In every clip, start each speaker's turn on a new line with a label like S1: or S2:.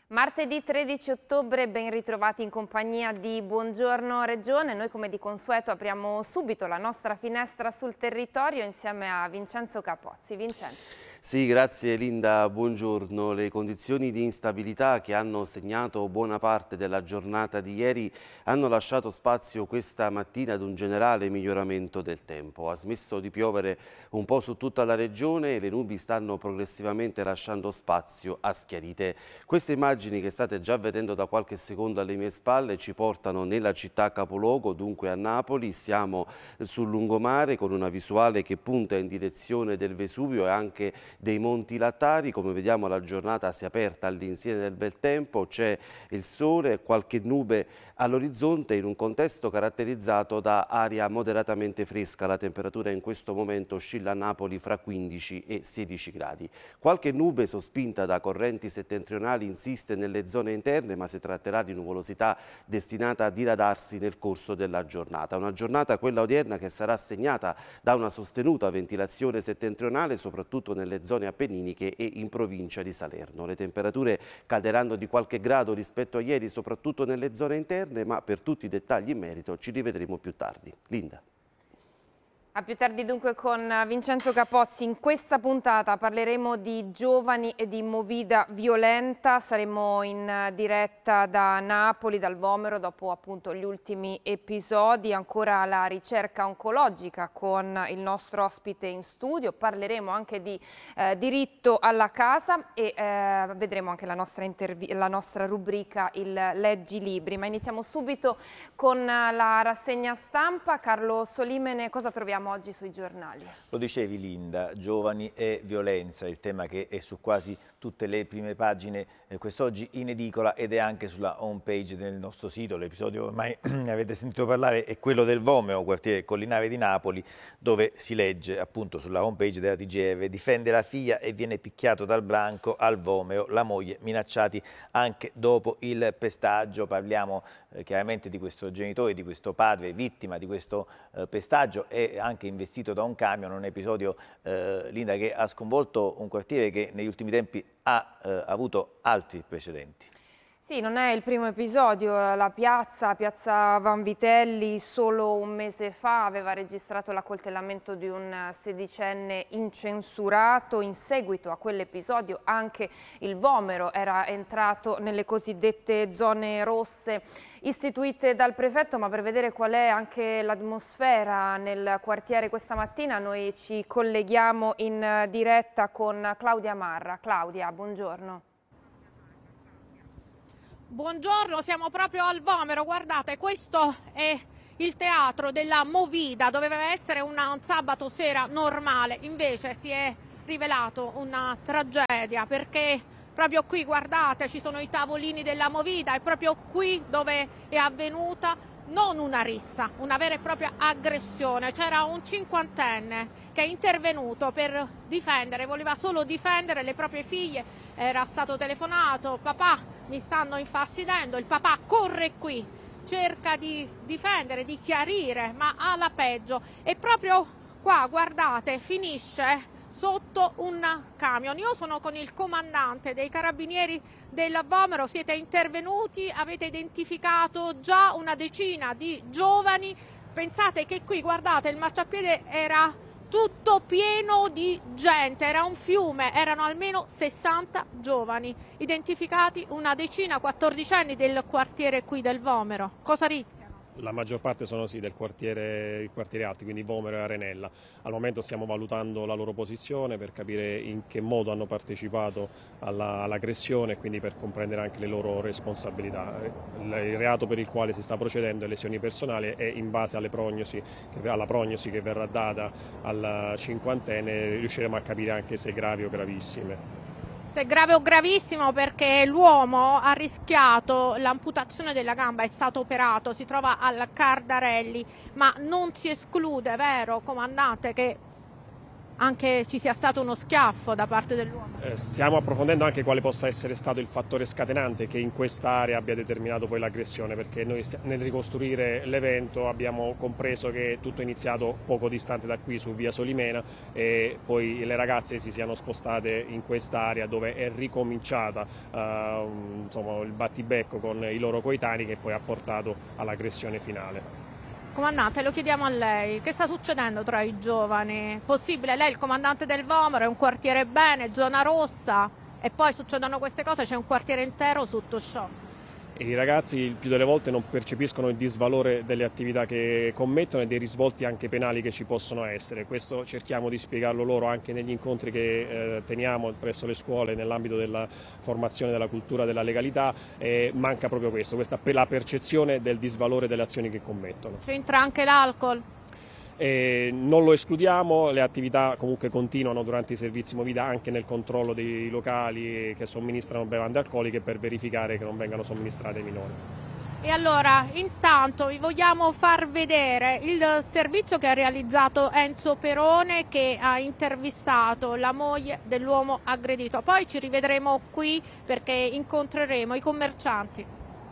S1: Martedì 13 ottobre, ben ritrovati in compagnia di Buongiorno Regione. Noi come di consueto apriamo subito la nostra finestra sul territorio insieme a Vincenzo Capozzi. Vincenzo.
S2: Sì, grazie Linda, buongiorno. Le condizioni di instabilità che hanno segnato buona parte della giornata di ieri hanno lasciato spazio questa mattina ad un generale miglioramento del tempo. Ha smesso di piovere un po' su tutta la regione e le nubi stanno progressivamente lasciando spazio a schiarite. Queste immagini che state già vedendo da qualche secondo alle mie spalle ci portano nella città capoluogo, dunque a Napoli. Siamo sul lungomare con una visuale che punta in direzione del Vesuvio e anche dei Monti Lattari. Come vediamo, la giornata si è aperta all'insieme del bel tempo, c'è il sole e qualche nube all'orizzonte in un contesto caratterizzato da aria moderatamente fresca. La temperatura in questo momento oscilla a Napoli fra 15 e 16 gradi. Qualche nube sospinta da correnti settentrionali insiste nelle zone interne, ma si tratterà di nuvolosità destinata a diradarsi nel corso della giornata. Una giornata, quella odierna, che sarà segnata da una sostenuta ventilazione settentrionale, soprattutto nelle zone appenniniche e in provincia di Salerno. Le temperature calderanno di qualche grado rispetto a ieri, soprattutto nelle zone interne, ma per tutti i dettagli in merito ci rivedremo più tardi. Linda.
S1: A più tardi dunque con Vincenzo Capozzi. In questa puntata parleremo di giovani e di movida violenta. Saremo in diretta da Napoli, dal Vomero, dopo appunto gli ultimi episodi. Ancora la ricerca oncologica con il nostro ospite in studio. Parleremo anche di diritto alla casa e vedremo anche la nostra rubrica Il Leggi Libri. Ma iniziamo subito con la rassegna stampa. Carlo Solimene, cosa troviamo oggi sui giornali?
S3: Lo dicevi Linda, giovani e violenza, il tema che è su quasi tutte le prime pagine quest'oggi in edicola ed è anche sulla home page del nostro sito. L'episodio ormai ne avete sentito parlare, è quello del Vomero, quartiere Collinare di Napoli, dove si legge appunto sulla home page della TGR: difende la figlia e viene picchiato dal branco al Vomero, la moglie minacciati anche dopo il pestaggio. Parliamo chiaramente di questo genitore, di questo padre vittima di questo pestaggio e anche investito da un camion. Un episodio, Linda, che ha sconvolto un quartiere che negli ultimi tempi ha avuto altri precedenti.
S1: Sì, non è il primo episodio. La piazza Vanvitelli, solo un mese fa aveva registrato l'accoltellamento di un sedicenne incensurato. In seguito a quell'episodio anche il Vomero era entrato nelle cosiddette zone rosse istituite dal prefetto. Ma per vedere qual è anche l'atmosfera nel quartiere questa mattina noi ci colleghiamo in diretta con Claudia Marra. Claudia, buongiorno.
S4: Buongiorno, siamo proprio al Vomero. Guardate, questo è il teatro della movida. Doveva essere un sabato sera normale, invece si è rivelato una tragedia, perché proprio qui, guardate, ci sono i tavolini della movida, è proprio qui dove è avvenuta non una rissa, una vera e propria aggressione. C'era un cinquantenne che è intervenuto per difendere, voleva solo difendere le proprie figlie. Era stato telefonato: papà, mi stanno infastidendo. Il papà corre qui, cerca di difendere, di chiarire, ma alla peggio. E proprio qua, guardate, finisce sotto un camion. Io sono con il comandante dei carabinieri del Vomero. Siete intervenuti, avete identificato già una decina di giovani. Pensate che qui, guardate, il marciapiede era tutto pieno di gente, era un fiume, erano almeno 60 giovani, identificati una decina, 14enni del quartiere qui del Vomero. Cosa rischiano?
S5: La maggior parte sono sì del quartiere, i quartieri alti, quindi Vomero e Arenella. Al momento stiamo valutando la loro posizione per capire in che modo hanno partecipato all'aggressione e quindi per comprendere anche le loro responsabilità. Il reato per il quale si sta procedendo è lesioni personali e in base alla prognosi che verrà data al cinquantenne riusciremo a capire anche se gravi o gravissime.
S4: Se grave o gravissimo, perché l'uomo ha rischiato l'amputazione della gamba, è stato operato, si trova al Cardarelli, ma non si esclude, vero comandante, che anche ci sia stato uno schiaffo da parte dell'uomo.
S5: Stiamo approfondendo anche quale possa essere stato il fattore scatenante che in quest'area abbia determinato poi l'aggressione, perché noi nel ricostruire l'evento abbiamo compreso che tutto è iniziato poco distante da qui su via Solimena e poi le ragazze si siano spostate in quest'area dove è ricominciata insomma, il battibecco con i loro coetanei che poi ha portato all'aggressione finale.
S4: Comandante, lo chiediamo a lei, che sta succedendo tra i giovani? Possibile, lei è il comandante del Vomero, è un quartiere bene, zona rossa, e poi succedono queste cose, c'è un quartiere intero sotto shock.
S5: I ragazzi il più delle volte non percepiscono il disvalore delle attività che commettono e dei risvolti anche penali che ci possono essere. Questo cerchiamo di spiegarlo loro anche negli incontri che teniamo presso le scuole nell'ambito della formazione della cultura della legalità. Manca proprio questo, la percezione del disvalore delle azioni che commettono.
S4: C'entra anche l'alcol?
S5: Non lo escludiamo, le attività comunque continuano durante i servizi Movida anche nel controllo dei locali che somministrano bevande alcoliche per verificare che non vengano somministrate ai minori.
S4: E allora, intanto vi vogliamo far vedere il servizio che ha realizzato Enzo Perone, che ha intervistato la moglie dell'uomo aggredito. Poi ci rivedremo qui perché incontreremo i commercianti.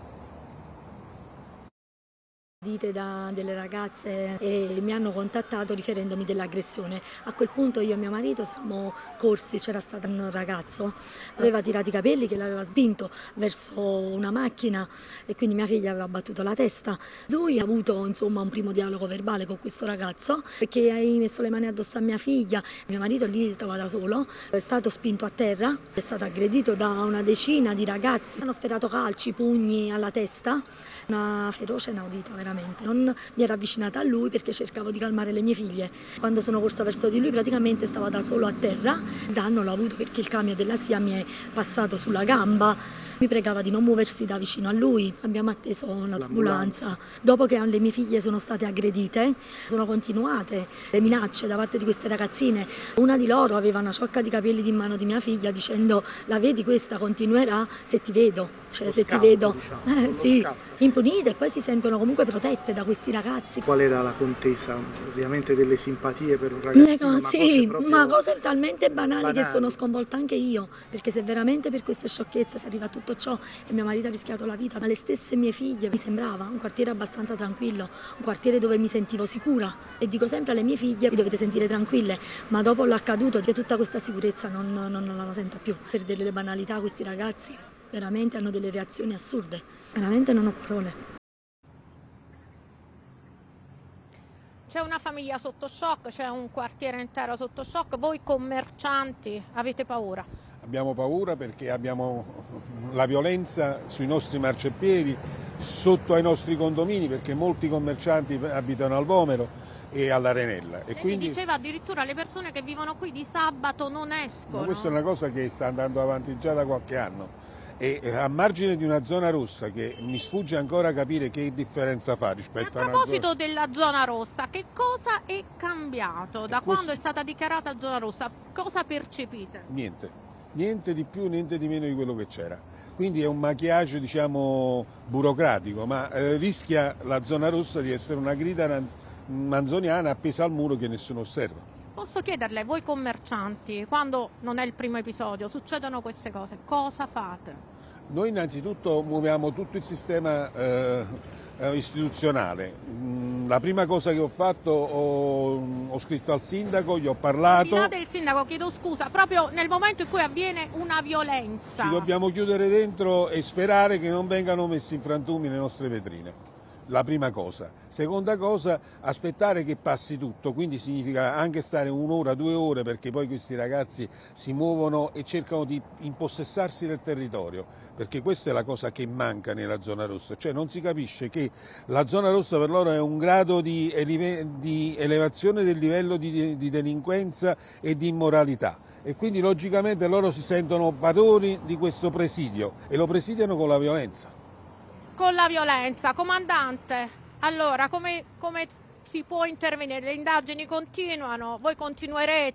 S6: Dite da delle ragazze e mi hanno contattato riferendomi dell'aggressione. A quel punto io e mio marito siamo corsi, c'era stato un ragazzo, aveva tirato i capelli che l'aveva spinto verso una macchina e quindi mia figlia aveva battuto la testa. Lui ha avuto insomma un primo dialogo verbale con questo ragazzo perché hai messo le mani addosso a mia figlia. Mio marito lì stava da solo, è stato spinto a terra, è stato aggredito da una decina di ragazzi, hanno sferato calci, pugni alla testa, una ferocia inaudita veramente. Non mi ero avvicinata a lui perché cercavo di calmare le mie figlie. Quando sono corsa verso di lui praticamente stava da solo a terra. Il danno l'ho avuto perché il camion della SIA mi è passato sulla gamba. Mi pregava di non muoversi da vicino a lui. Abbiamo atteso l'ambulanza. Dopo che le mie figlie sono state aggredite, sono continuate le minacce da parte di queste ragazzine. Una di loro aveva una ciocca di capelli in mano di mia figlia dicendo: la vedi, questa continuerà se ti vedo. Cioè, se ti vedo, diciamo, sì, impunite, e poi si sentono comunque protette da questi ragazzi.
S7: Qual era la contesa? Ovviamente delle simpatie per un ragazzino,
S6: sì, ma cose talmente banali che sono sconvolta anche io, perché se veramente per queste sciocchezze si arriva a tutto ciò e mio marito ha rischiato la vita, ma le stesse mie figlie, mi sembrava un quartiere abbastanza tranquillo, un quartiere dove mi sentivo sicura e dico sempre alle mie figlie: vi dovete sentire tranquille, ma dopo l'accaduto di tutta questa sicurezza non la sento più. Per delle banalità questi ragazzi veramente hanno delle reazioni assurde, veramente non ho parole.
S4: C'è una famiglia sotto shock, c'è un quartiere intero sotto shock, voi commercianti avete paura?
S8: Abbiamo paura perché abbiamo la violenza sui nostri marciapiedi, sotto ai nostri condomini, perché molti commercianti abitano al Vomero e all'Arenella. E quindi
S4: diceva addirittura le persone che vivono qui di sabato non escono.
S8: Ma questa è una cosa che sta andando avanti già da qualche anno. E a margine di una zona rossa che mi sfugge ancora capire che differenza fa rispetto a una zona...
S4: A proposito della zona rossa, che cosa è cambiato da quando è stata dichiarata zona rossa? Cosa percepite?
S8: Niente di più, niente di meno di quello che c'era. Quindi è un maquillage, diciamo, burocratico, ma rischia la zona rossa di essere una grida manzoniana appesa al muro che nessuno osserva.
S4: Posso chiederle, voi commercianti, quando non è il primo episodio, succedono queste cose, cosa fate?
S8: Noi innanzitutto muoviamo tutto il sistema istituzionale. La prima cosa che ho fatto, ho scritto al sindaco, gli ho parlato.
S4: Al del sindaco, chiedo scusa, proprio nel momento in cui avviene una violenza.
S8: Ci dobbiamo chiudere dentro e sperare che non vengano messi in frantumi le nostre vetrine. La prima cosa. Seconda cosa, aspettare che passi tutto, quindi significa anche stare 1 ora, 2 ore, perché poi questi ragazzi si muovono e cercano di impossessarsi del territorio, perché questa è la cosa che manca nella zona rossa, cioè non si capisce che la zona rossa per loro è un grado di elevazione del livello di delinquenza e di immoralità e quindi logicamente loro si sentono padroni di questo presidio e lo presidiano con la violenza.
S4: Con la violenza. Comandante, allora come si può intervenire? Le indagini continuano, voi continuerete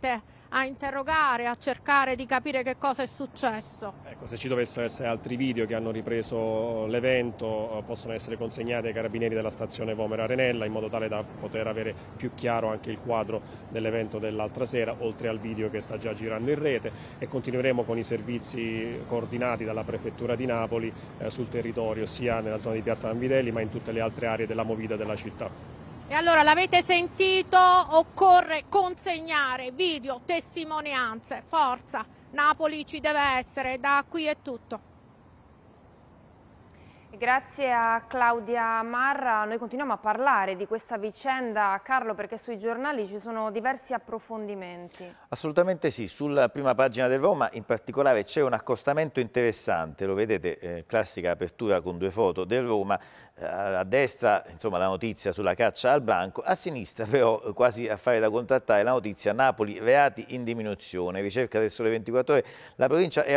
S4: a interrogare, a cercare di capire che cosa è successo.
S5: Ecco, se ci dovessero essere altri video che hanno ripreso l'evento possono essere consegnati ai carabinieri della stazione Vomero Arenella in modo tale da poter avere più chiaro anche il quadro dell'evento dell'altra sera, oltre al video che sta già girando in rete, e continueremo con i servizi coordinati dalla Prefettura di Napoli sul territorio, sia nella zona di Piazza Vanvidelli ma in tutte le altre aree della movida della città.
S4: E allora l'avete sentito, occorre consegnare video, testimonianze, forza, Napoli ci deve essere, da qui è tutto.
S1: Grazie a Claudia Marra, noi continuiamo a parlare di questa vicenda, Carlo, perché sui giornali ci sono diversi approfondimenti.
S3: Assolutamente sì, sulla prima pagina del Roma in particolare c'è un accostamento interessante, lo vedete, classica apertura con due foto del Roma, a destra insomma la notizia sulla caccia al branco, a sinistra però quasi a fare da contrattare la notizia Napoli reati in diminuzione, ricerca del Sole 24 Ore, la provincia è